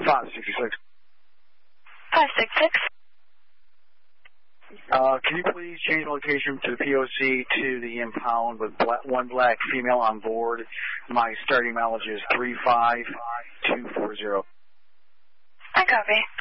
566. 566. Can you please change location to the POC to the impound with one black female on board? My starting mileage is 35240. I copy.